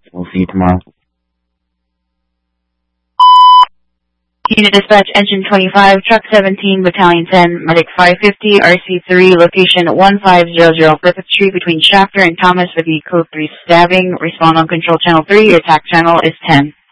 We'll see you tomorrow. Unit Dispatch, Engine 25, Truck 17, Battalion 10, Medic 550, RC3, location 1500 Griffith Street between Shafter and Thomas with the code 3 stabbing. Respond on Control Channel 3. Your attack channel is 10.